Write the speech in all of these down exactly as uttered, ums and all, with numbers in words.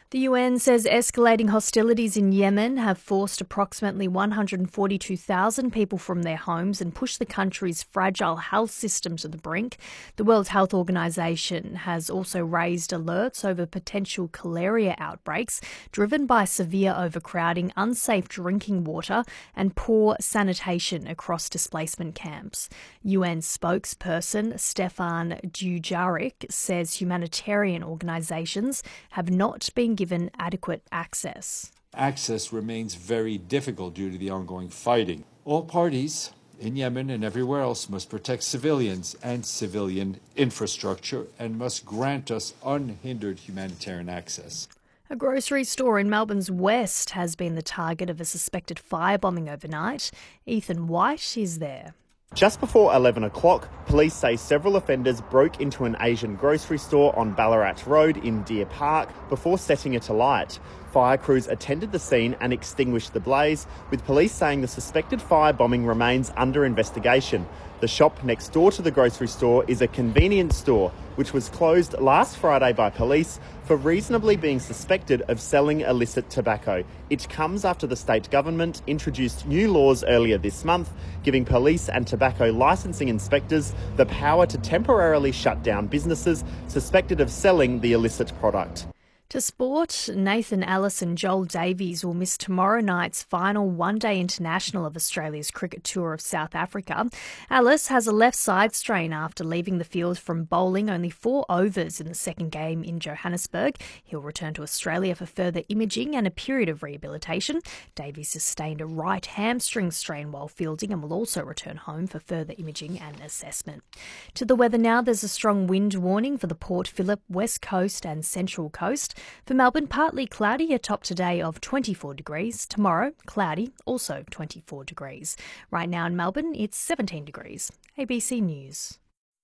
The U N says escalating hostilities in Yemen have forced approximately one hundred forty-two thousand people from their homes and pushed the country's fragile health system to the brink. The World Health Organization has also raised alerts over potential cholera outbreaks driven by severe overcrowding, unsafe drinking water and poor sanitation across displacement camps. U N spokesperson Stefan Dujarric says humanitarian organizations have not been given adequate access. Access remains very difficult due to the ongoing fighting. All parties in Yemen and everywhere else must protect civilians and civilian infrastructure and must grant us unhindered humanitarian access. A grocery store in Melbourne's west has been the target of a suspected firebombing overnight. Ethan White is there. Just before eleven o'clock, police say several offenders broke into an Asian grocery store on Ballarat Road in Deer Park before setting it alight. Fire crews attended the scene and extinguished the blaze, with police saying the suspected firebombing remains under investigation. The shop next door to the grocery store is a convenience store, which was closed last Friday by police for reasonably being suspected of selling illicit tobacco. It comes after the state government introduced new laws earlier this month, giving police and tobacco licensing inspectors the power to temporarily shut down businesses suspected of selling the illicit product. To sport, Nathan Ellis and Joel Davies will miss tomorrow night's final one-day international of Australia's cricket tour of South Africa. Ellis has a left side strain after leaving the field from bowling only four overs in the second game in Johannesburg. He'll return to Australia for further imaging and a period of rehabilitation. Davies sustained a right hamstring strain while fielding and will also return home for further imaging and assessment. To the weather now, there's a strong wind warning for the Port Phillip, West Coast and Central Coast. For Melbourne, partly cloudy, a top today of twenty-four degrees. Tomorrow, cloudy, also twenty-four degrees. Right now in Melbourne, it's seventeen degrees. A B C News.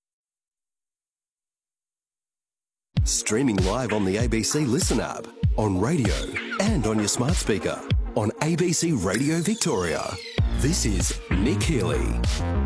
Streaming live on the A B C Listen app, on radio and on your smart speaker. On A B C Radio Victoria. This is Nick Healy.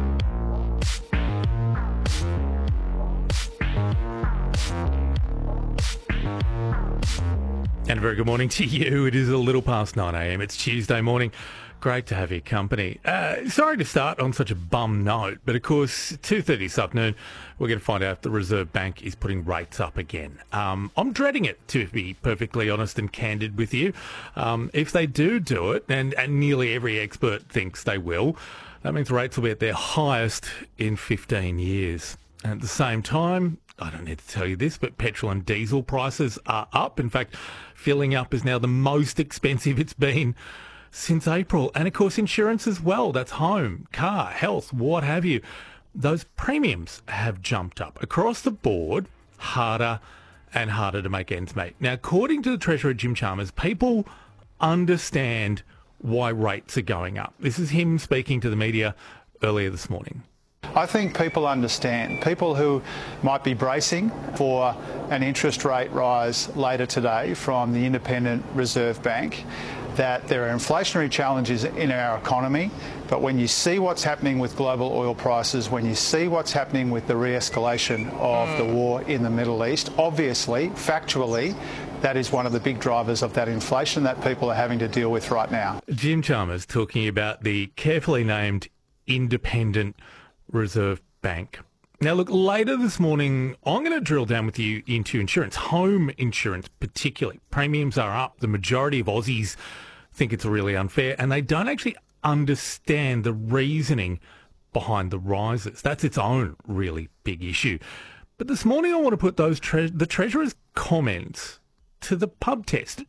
And a very good morning to you. It is a little past nine a.m. It's Tuesday morning. Great to have your company. Uh, sorry to start on such a bum note, but of course, two thirty this afternoon, we're going to find out if the Reserve Bank is putting rates up again. Um, I'm dreading it, to be perfectly honest and candid with you. Um, if they do do it, and, and nearly every expert thinks they will, that means rates will be at their highest in fifteen years. And at the same time, I don't need to tell you this, but petrol and diesel prices are up. In fact, filling up is now the most expensive it's been since April. And of course, insurance as well. That's home, car, health, what have you. Those premiums have jumped up across the board, harder and harder to make ends meet. Now, according to the Treasurer, Jim Chalmers, people understand why rates are going up. This is him speaking to the media earlier this morning. I think people understand. People who might be bracing for an interest rate rise later today from the Independent Reserve Bank, that there are inflationary challenges in our economy, but when you see what's happening with global oil prices, when you see what's happening with the re-escalation of mm. the war in the Middle East, obviously, factually, that is one of the big drivers of that inflation that people are having to deal with right now. Jim Chalmers talking about the carefully named Independent Reserve Bank. Now, look, later this morning, I'm going to drill down with you into insurance, home insurance particularly. Premiums are up. The majority of Aussies think it's really unfair, and they don't actually understand the reasoning behind the rises. That's its own really big issue. But this morning, I want to put those tre- the Treasurer's comments to the pub test.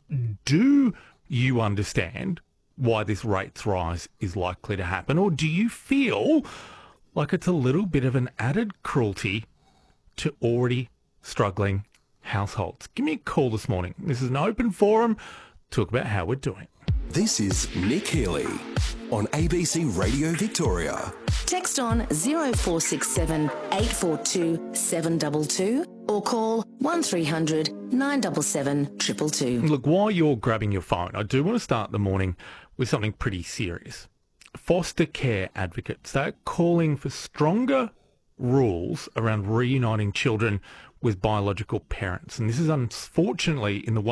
Do you understand why this rates rise is likely to happen, or do you feel like it's a little bit of an added cruelty to already struggling households? Give me a call this morning. This is an open forum. Talk about how we're doing. This is Nick Healy on A B C Radio Victoria. Text on zero four six seven, eight four two, seven two two or call one three hundred, nine seven seven, two two two. Look, while you're grabbing your phone, I do want to start the morning with something pretty serious. Foster care advocates, they're calling for stronger rules around reuniting children with biological parents. And this is unfortunately in the way